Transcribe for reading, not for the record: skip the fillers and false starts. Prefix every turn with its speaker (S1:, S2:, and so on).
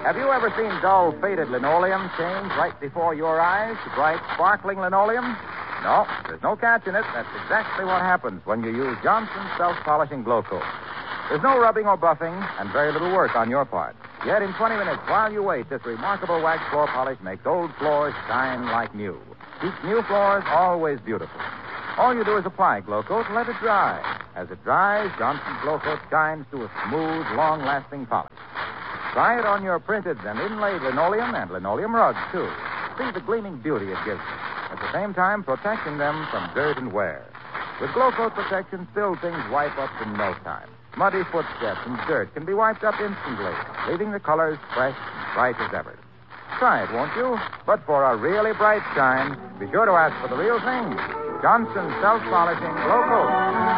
S1: Have you ever seen dull, faded linoleum change right before your eyes to bright, sparkling linoleum? No, there's no catch in it. That's exactly what happens when you use Johnson's self-polishing Glow Coat. There's no rubbing or buffing and very little work on your part. Yet in 20 minutes, while you wait, this remarkable wax floor polish makes old floors shine like new. Keeps new floors always beautiful. All you do is apply Glow Coat and let it dry. As it dries, Johnson's Glow Coat shines to a smooth, long-lasting polish. Try it on your printed and inlaid linoleum and linoleum rugs, too. See the gleaming beauty it gives them. At the same time, protecting them from dirt and wear. With Glow Coat protection, still things wipe up in no time. Muddy footsteps and dirt can be wiped up instantly, leaving the colors fresh and bright as ever. Try it, won't you? But for a really bright shine, be sure to ask for the real thing. Johnson's self-polishing Glow Coat.